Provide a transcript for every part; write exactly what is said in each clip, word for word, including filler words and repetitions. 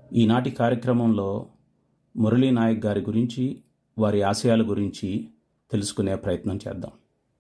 ఈనాటి కార్యక్రమంలో మురళీ నాయక్ గారి గురించి, వారి ఆశయాల గురించి తెలుసుకునే ప్రయత్నం చేద్దాం.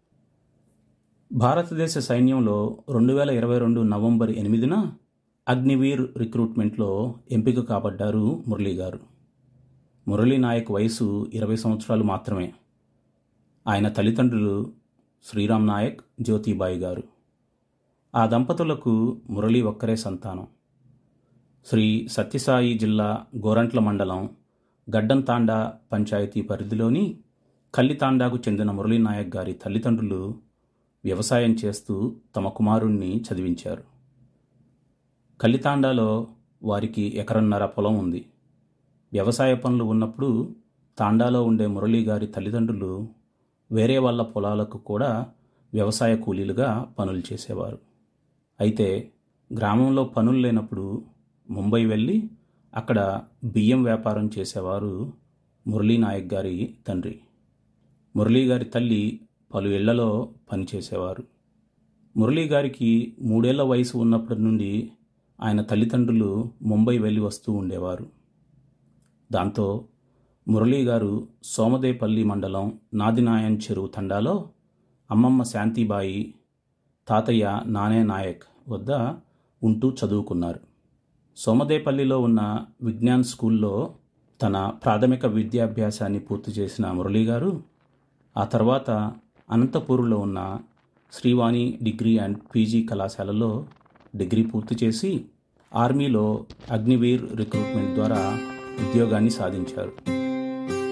భారతదేశ సైన్యంలో రెండు వేల ఇరవై రెండు నవంబర్ ఎనిమిదిన అగ్నివీర్ రిక్రూట్మెంట్లో ఎంపిక కాబడ్డారు మురళీ గారు. మురళీ నాయక్ వయసు ఇరవై సంవత్సరాలు మాత్రమే. ఆయన తల్లిదండ్రులు శ్రీరామ్ నాయక్, జ్యోతిబాయి గారు. ఆ దంపతులకు మురళీ ఒక్కరే సంతానం. శ్రీ సత్యసాయి జిల్లా గోరంట్ల మండలం గడ్డంతాండా పంచాయతీ పరిధిలోని కల్లితాండాకు చెందిన మురళీ నాయక్ గారి తల్లిదండ్రులు వ్యవసాయం చేస్తూ తమ కుమారుణ్ణి చదివించారు. కల్లితాండాలో వారికి ఎకరన్నర పొలం ఉంది. వ్యవసాయ పనులు ఉన్నప్పుడు తాండాలో ఉండే మురళీ గారి తల్లిదండ్రులు వేరే వాళ్ళ పొలాలకు కూడా వ్యవసాయ కూలీలుగా పనులు చేసేవారు. అయితే గ్రామంలో పనులు లేనప్పుడు ముంబై వెళ్ళి అక్కడ బియ్యం వ్యాపారం చేసేవారు మురళీ నాయక్ గారి తండ్రి. మురళీ గారి తల్లి పలు ఇళ్లలో పనిచేసేవారు. మురళీ గారికి మూడేళ్ల వయసు ఉన్నప్పటి నుండి ఆయన తల్లిదండ్రులు ముంబై వెళ్ళి వస్తూ ఉండేవారు. దాంతో మురళీ గారు సోమదేపల్లి మండలం నాదినాయన్ చెరువు తండాలో అమ్మమ్మ శాంతిబాయి, తాతయ్య నానే నాయక్ వద్ద ఉంటూ చదువుకున్నారు. సోమదేపల్లిలో ఉన్న విజ్ఞాన్ స్కూల్లో తన ప్రాథమిక విద్యాభ్యాసాన్ని పూర్తి చేసిన మురళీ గారు ఆ తర్వాత అనంతపూర్లో ఉన్న శ్రీవాణి డిగ్రీ అండ్ పీజీ కళాశాలలో డిగ్రీ పూర్తి చేసి ఆర్మీలో అగ్నివీర్ రిక్రూట్మెంట్ ద్వారా ఉద్యోగాన్ని సాధించారు.